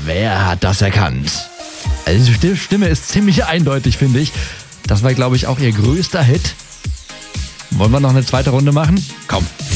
Wer hat das erkannt? Also die Stimme ist ziemlich eindeutig, finde ich. Das war, glaube ich, auch ihr größter Hit. Wollen wir noch eine zweite Runde machen? Komm,